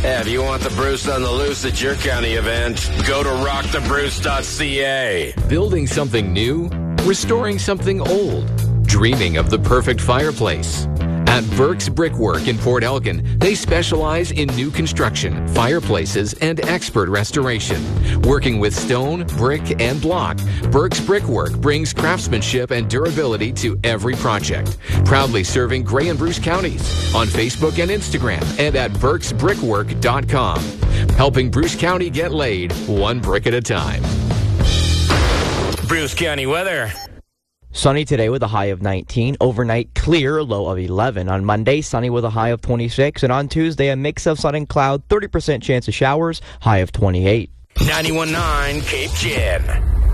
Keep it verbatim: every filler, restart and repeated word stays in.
Yeah, if you want the Bruce on the loose at your county event, go to rock the bruce dot c a. Building something new? Restoring something old? Dreaming of the perfect fireplace? At Burke's Brickwork in Port Elgin, they specialize in new construction, fireplaces, and expert restoration. Working with stone, brick, and block, Burke's Brickwork brings craftsmanship and durability to every project. Proudly serving Gray and Bruce counties on Facebook and Instagram and at burks brickwork dot com. Helping Bruce County get laid one brick at a time. Bruce County weather. Sunny today with a high of nineteen. Overnight clear, low of eleven. On Monday, sunny with a high of twenty-six. And on Tuesday, a mix of sun and cloud, thirty percent chance of showers, high of twenty-eight. ninety-one point nine Cape Cod.